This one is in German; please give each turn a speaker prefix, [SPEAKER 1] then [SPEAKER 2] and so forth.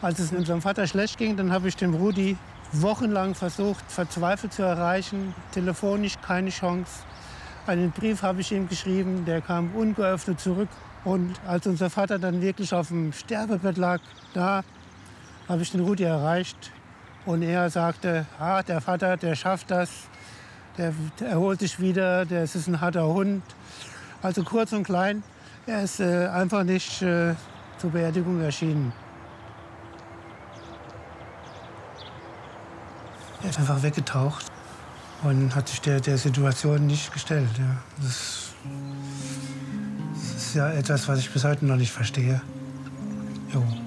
[SPEAKER 1] Als es unserem Vater schlecht ging, dann habe ich den Rudi wochenlang versucht, verzweifelt zu erreichen. Telefonisch keine Chance. Einen Brief habe ich ihm geschrieben, der kam ungeöffnet zurück. Und als unser Vater dann wirklich auf dem Sterbebett lag, da habe ich den Rudi erreicht. Und er sagte, der Vater, der schafft das, der erholt sich wieder, das ist ein harter Hund. Also kurz und klein, er ist einfach nicht zur Beerdigung erschienen. Er ist einfach weggetaucht und hat sich der Situation nicht gestellt. Ja. Das ist ja etwas, was ich bis heute noch nicht verstehe. Jo.